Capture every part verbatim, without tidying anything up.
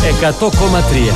εκατό κόμμα τρία.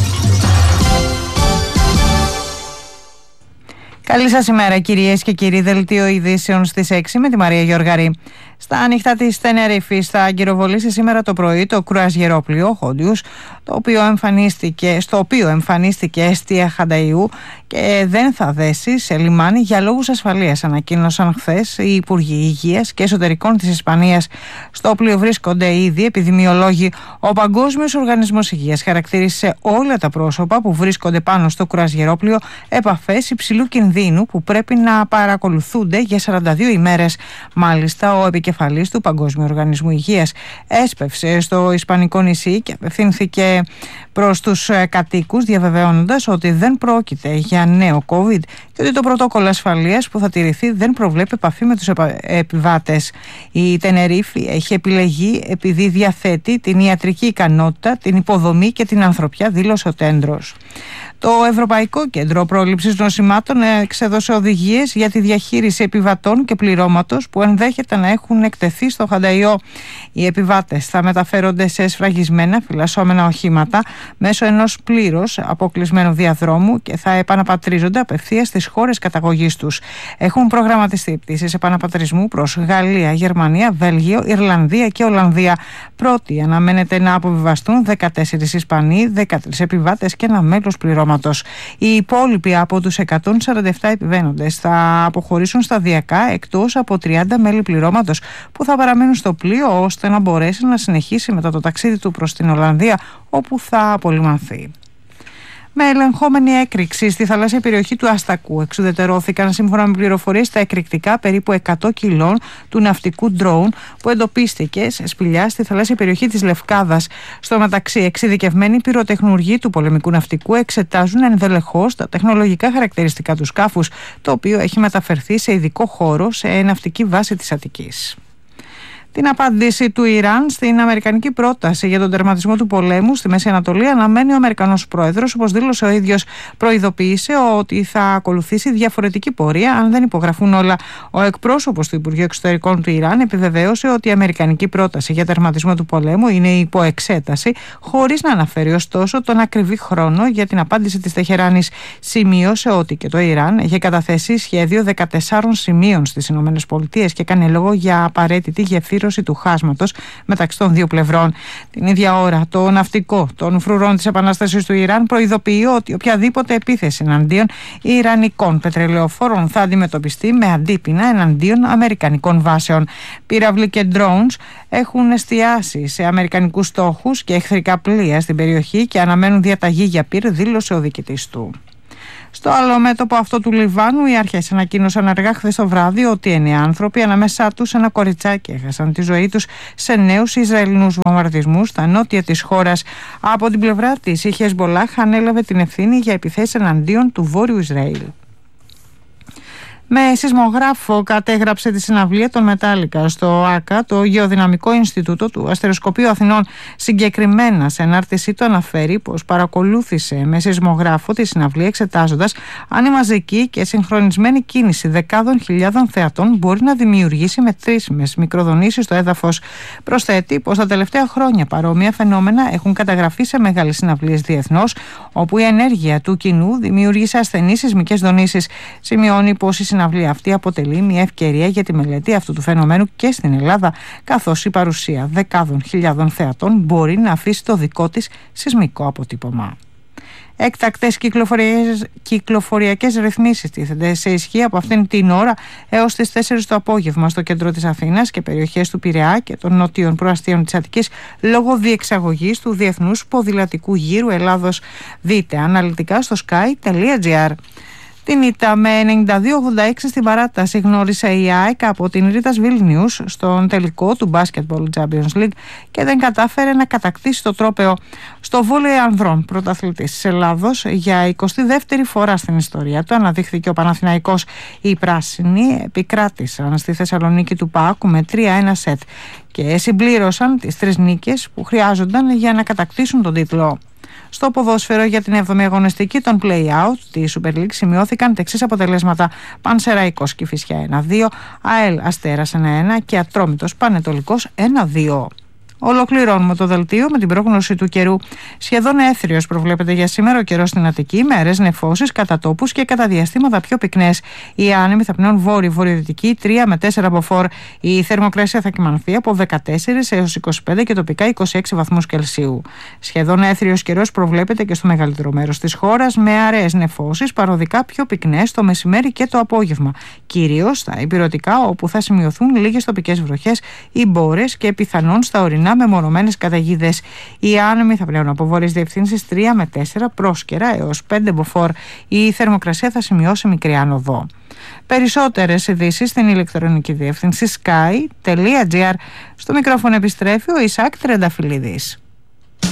Καλή σας ημέρα κυρίες και κύριοι, δελτίο ειδήσεων στις έξι με τη Μαρία Γιοργαρή. Στα ανοιχτά της Τενερίφης θα αγκυροβολήσει σήμερα το πρωί το κρουαζιερόπλοιο Χόντιους, το οποίο εμφανίστηκε, στο οποίο εμφανίστηκε αιστεία Χανταϊού και δεν θα δέσει σε λιμάνι για λόγους ασφαλείας, ανακοίνωσαν χθες οι Υπουργοί Υγείας και Εσωτερικών της Ισπανίας. Στο πλοίο βρίσκονται ήδη επιδημιολόγοι. Ο Παγκόσμιος Οργανισμός Υγείας χαρακτήρισε όλα τα πρόσωπα που βρίσκονται πάνω στο κρουαζιερόπλοιο επαφές υψηλού κινδύνου που πρέπει να παρακολουθούνται για σαράντα δύο ημέρες. Μάλιστα, ο επικεφαλής του Παγκόσμιου Οργανισμού Υγείας έσπευσε στο Ισπανικό νησί και απευθύνθηκε προς τους κατοίκους διαβεβαιώνοντας ότι δεν πρόκειται για νέο COVID και ότι το πρωτόκολλο ασφαλείας που θα τηρηθεί δεν προβλέπει επαφή με τους επιβάτες. Η Τενερίφη έχει επιλεγεί επειδή διαθέτει την ιατρική ικανότητα, την υποδομή και την ανθρωπιά, δήλωσε ο Τέντρος. Το Ευρωπαϊκό Κέντρο Πρόληψης Νοσημάτων εξέδωσε οδηγίες για τη διαχείριση επιβατών και πληρώματος που ενδέχεται να έχουν εκτεθεί στο Χανταϊό. Οι επιβάτες θα μεταφέρονται σε σφραγισμένα φυλασσόμενα οχήματα μέσω ενός πλήρως αποκλεισμένου διαδρόμου και θα επαναπατρίζονται απευθείας στις χώρες καταγωγής τους. Έχουν προγραμματιστεί πτήσεις επαναπατρισμού προς Γαλλία, Γερμανία, Βέλγιο, Ιρλανδία και Ολλανδία. Πρώτοι αναμένεται να αποβιβαστούν δεκατέσσερις Ισπανοί, δεκατρείς επιβάτες και ένα μέλος πληρώματος. Οι υπόλοιποι από τους εκατόν σαράντα επτά επιβαίνοντες θα αποχωρήσουν σταδιακά εκτός από τριάντα μέλη πληρώματος που θα παραμένουν στο πλοίο ώστε να μπορέσει να συνεχίσει μετά το ταξίδι του προς την Ολλανδία όπου θα απολυμανθεί. Με ελεγχόμενη έκρηξη στη θαλάσσια περιοχή του Αστακού εξουδετερώθηκαν σύμφωνα με πληροφορίες τα εκρηκτικά περίπου εκατό κιλών του ναυτικού ντρόουν που εντοπίστηκε σε σπηλιά στη θαλάσσια περιοχή της Λευκάδας. Στο μεταξύ, εξειδικευμένοι πυροτεχνουργοί του πολεμικού ναυτικού εξετάζουν ενδελεχώς τα τεχνολογικά χαρακτηριστικά του σκάφους, το οποίο έχει μεταφερθεί σε ειδικό χώρο σε ναυτική βάση της Αττικής. Την απάντηση του Ιράν στην αμερικανική πρόταση για τον τερματισμό του πολέμου στη Μέση Ανατολή αναμένει ο Αμερικανός πρόεδρος, όπως δήλωσε ο ίδιος, προειδοποίησε ότι θα ακολουθήσει διαφορετική πορεία αν δεν υπογραφούν όλα. Ο εκπρόσωπος του Υπουργείου Εξωτερικών του Ιράν επιβεβαίωσε ότι η αμερικανική πρόταση για τερματισμό του πολέμου είναι υπό εξέταση, χωρίς να αναφέρει ωστόσο τον ακριβή χρόνο για την απάντηση της Τεχεράνης. Σημείωσε ότι και το Ιράν είχε καταθέσει σχέδιο δεκατεσσάρων σημείων στις ΗΠΑ και έκανε λόγο για απαραίτητη γεφύρωση του χάσματος μεταξύ των δύο πλευρών. Την ίδια ώρα, το ναυτικό των φρουρών της Επανάστασης του Ιράν προειδοποιεί ότι οποιαδήποτε επίθεση εναντίον ιρανικών πετρελαιοφόρων θα αντιμετωπιστεί με αντίπεινα εναντίον αμερικανικών βάσεων. Πύραυλοι και drones έχουν εστιάσει σε αμερικανικούς στόχους και εχθρικά πλοία στην περιοχή και αναμένουν διαταγή για πυρ, δήλωσε ο διοικητής του. Στο άλλο μέτωπο αυτό του Λιβάνου, οι αρχές ανακοίνωσαν αργά χθες το βράδυ ότι εννέα άνθρωποι, ανάμεσά τους ένα κοριτσάκι, έχασαν τη ζωή τους σε νέους Ισραηλινούς βομβαρδισμούς στα νότια της χώρας. Από την πλευρά της, η Χεσμολάχ ανέλαβε την ευθύνη για επιθέσεις εναντίον του Βόρειου Ισραήλ. Με σεισμογράφο κατέγραψε τη συναυλία των Μετάλλικα στο ΆΚΑ, το Γεωδυναμικό Ινστιτούτο του Αστεροσκοπείου Αθηνών. Συγκεκριμένα, σε ανάρτησή του αναφέρει πως παρακολούθησε με σεισμογράφο τη συναυλία εξετάζοντας αν η μαζική και συγχρονισμένη κίνηση δεκάδων χιλιάδων θεατών μπορεί να δημιουργήσει μετρήσιμες μικροδονήσεις στο έδαφος. Προσθέτει πως τα τελευταία χρόνια παρόμοια φαινόμενα έχουν καταγραφεί σε μεγάλες συναυλίες διεθνώς, όπου η ενέργεια του κοινού δημιούργησε ασθενείς σεισμικές δονήσεις. Σημειώνει πως η συναυλία αυτή αποτελεί μια ευκαιρία για τη μελέτη αυτού του φαινομένου και στην Ελλάδα, καθώς η παρουσία δεκάδων χιλιάδων θεατών μπορεί να αφήσει το δικό της σεισμικό αποτύπωμα. Έκτακτες κυκλοφοριακές, κυκλοφοριακές ρυθμίσεις τίθενται σε ισχύ από αυτήν την ώρα έως τις τέσσερις το απόγευμα στο κέντρο της Αθήνας και περιοχές του Πειραιά και των νότιων προαστίων της Αττικής λόγω διεξαγωγής του Διεθνούς Ποδηλατικού Γύρου Ελλάδος. Δείτε αναλυτικά στο sky τελεία gr. Την ήττα με ενενήντα δύο ογδόντα έξι στην παράταση γνώρισε η ΑΕΚ από την Ρίτας Βίλνιους στον τελικό του Basketball Champions League και δεν κατάφερε να κατακτήσει το τρόπαιο. Στο βόλεϊ ανδρών, πρωταθλητής της Ελλάδος για εικοστή δεύτερη φορά στην ιστορία του, αναδείχθηκε ο Παναθηναϊκός. Οι πράσινοι επικράτησαν στη Θεσσαλονίκη του ΠΑΟΚ με τρία ένα σετ και συμπλήρωσαν τις τρεις νίκες που χρειάζονταν για να κατακτήσουν τον τίτλο. Στο ποδόσφαιρο για την εβδομή αγωνιστική των play-out της Super League σημειώθηκαν τα εξής αποτελέσματα: Πανσεραϊκός Κηφισιά ένα δύο, ΑΕΛ Αστέρας ένα ένα και Ατρόμητος Πανετολικός ένα δύο. Ολοκληρώνουμε το δελτίο με την πρόγνωση του καιρού. Σχεδόν έθριος προβλέπεται για σήμερα ο καιρός στην Αττική, με αέρες νεφώσεις κατά τόπους και κατά διαστήματα πιο πυκνές. Οι άνεμοι θα πνέουν βόρειο-βορειοδυτική τρία με τέσσερα μποφόρ. Η θερμοκρασία θα κυμανθεί από δεκατέσσερα έως είκοσι πέντε και τοπικά είκοσι έξι βαθμούς Κελσίου. Σχεδόν έθριος καιρός προβλέπεται και στο μεγαλύτερο μέρος της χώρας, με αέρες νεφώσεις παροδικά πιο πυκνές το μεσημέρι και το απόγευμα. Κυρίως στα ηπειρωτικά, όπου θα σημειωθούν λίγες τοπικές βροχές ή μπόρες και πιθανόν στα ορεινά με μονομένες καταιγίδες. Οι άνεμοι θα πλέουν από βόρειες διευθύνσεις τρία με τέσσερα, πρόσκαιρα έως πέντε μποφόρ. Η θερμοκρασία θα σημειώσει μικρή άνοδο. Περισσότερες ειδήσεις στην ηλεκτρονική διεύθυνση sky τελεία gr. Στο μικρόφωνο επιστρέφει ο Ισάκ Τρενταφυλλίδης.